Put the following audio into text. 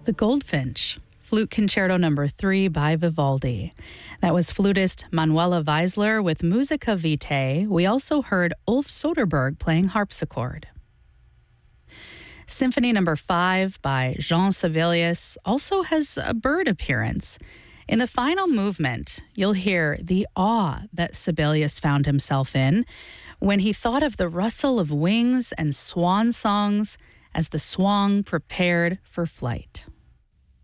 The Goldfinch, Flute Concerto No. 3 by Vivaldi. That was flutist Manuela Weisler with Musica Vitae. We also heard Ulf Soderberg playing harpsichord. Symphony No. 5 by Jean Sibelius also has a bird appearance. In the final movement, you'll hear the awe that Sibelius found himself in when he thought of the rustle of wings and swan songs as the swan prepared for flight.